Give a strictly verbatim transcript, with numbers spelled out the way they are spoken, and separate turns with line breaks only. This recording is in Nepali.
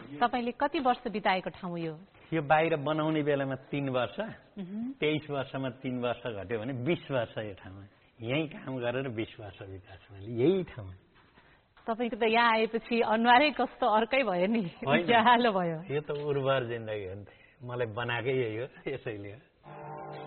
तपाईले कति वर्ष बिताएको ठाउँ यो
यो बाहिर बनाउने बेलामा तीन वर्ष तेइस वर्षमा तीन वर्ष घट्यो भने बीस वर्ष यो ठाउँमा यही काम गरेर बीस वर्ष बिताएको मैले यही ठाउँमा
तपाईको त यहाँ आएपछि अनुहारै कस्तो अर्कै भयो नि उज्यालो भयो
यो त उर्वर जिन्दगी हो नि त मलाई बनाएकै यही हो यसैले